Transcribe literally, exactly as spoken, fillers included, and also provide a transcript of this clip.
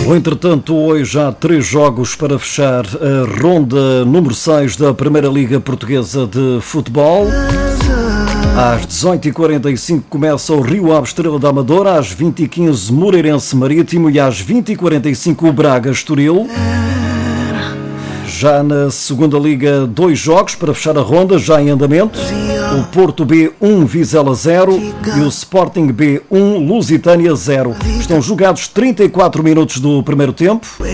No entretanto, hoje há três jogos para fechar a ronda número seis da Primeira Liga Portuguesa de Futebol. Às dezoito e quarenta e cinco começa o Rio Ave Estrela da Amadora, às vinte e quinze Moreirense Marítimo e às vinte e quarenta e cinco o Braga Estoril. Já na segunda Liga, dois jogos para fechar a ronda, já em andamento. O Porto B um, Vizela zero e o Sporting B um, Lusitânia zero. Estão jogados trinta e quatro minutos do primeiro tempo.